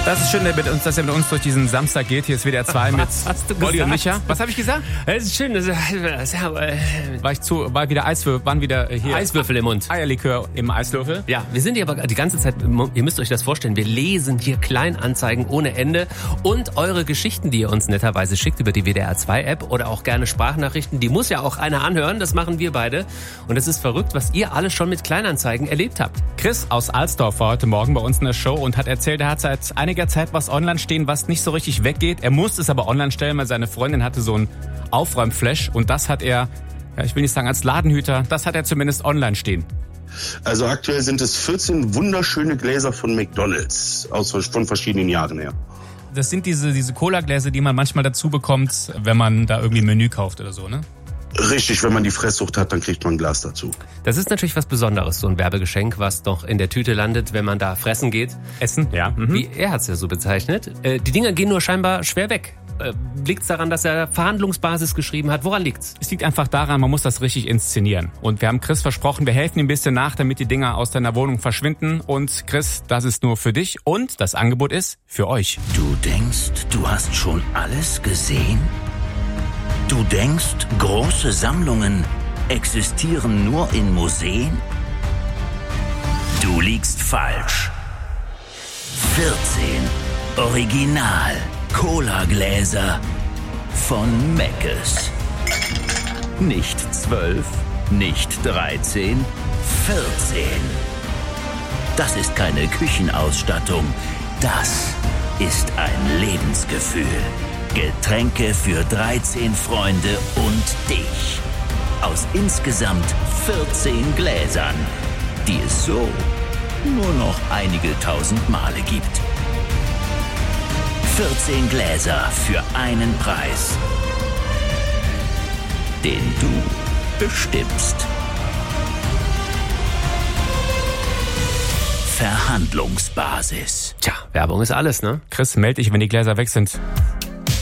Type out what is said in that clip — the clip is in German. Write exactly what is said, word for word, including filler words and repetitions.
Das ist schön, mit uns, dass er mit uns durch diesen Samstag geht. Hier ist W D R zwei mit Olli und Micha. Was habe ich gesagt? Es ist schön. Das ist, ja, äh, war ich zu, war wieder Eiswürfel, waren wieder hier Eiswürfel im Mund. Eierlikör im Eiswürfel. Ja, wir sind hier aber die ganze Zeit, ihr müsst euch das vorstellen, wir lesen hier Kleinanzeigen ohne Ende und eure Geschichten, die ihr uns netterweise schickt über die W D R zwei App oder auch gerne Sprachnachrichten, die muss ja auch einer anhören, das machen wir beide. Und es ist verrückt, was ihr alles schon mit Kleinanzeigen erlebt habt. Chris aus Alsdorf war heute Morgen bei uns in der Show und hat erzählt, er hat seit einiger Zeit was online stehen, was nicht so richtig weggeht. Er musste es aber online stellen, weil seine Freundin hatte so einen Aufräumflash und das hat er, ja, ich will nicht sagen als Ladenhüter, das hat er zumindest online stehen. Also aktuell sind es vierzehn wunderschöne Gläser von McDonald's, aus, von verschiedenen Jahren her. Das sind diese, diese Cola-Gläser, die man manchmal dazu bekommt, wenn man da irgendwie ein Menü kauft oder so, ne? Richtig, wenn man die Fresssucht hat, dann kriegt man ein Glas dazu. Das ist natürlich was Besonderes, so ein Werbegeschenk, was doch in der Tüte landet, wenn man da fressen geht. Essen, ja. Mhm. Wie er hat es ja so bezeichnet. Äh, die Dinger gehen nur scheinbar schwer weg. Äh, liegt's daran, dass er Verhandlungsbasis geschrieben hat? Woran liegt's? Es liegt einfach daran, man muss das richtig inszenieren. Und wir haben Chris versprochen, wir helfen ihm ein bisschen nach, damit die Dinger aus deiner Wohnung verschwinden. Und Chris, das ist nur für dich und das Angebot ist für euch. Du denkst, du hast schon alles gesehen? Du denkst, große Sammlungen existieren nur in Museen? Du liegst falsch. vierzehn Original Cola-Gläser von Meckes. Nicht zwölf, nicht dreizehn, vierzehn. Das ist keine Küchenausstattung, das ist ein Lebensgefühl. Getränke für dreizehn Freunde und dich. Aus insgesamt vierzehn Gläsern, die es so nur noch einige tausend Male gibt. vierzehn Gläser für einen Preis, den du bestimmst. Verhandlungsbasis. Tja, Werbung ist alles, ne? Chris, meld dich, wenn die Gläser weg sind.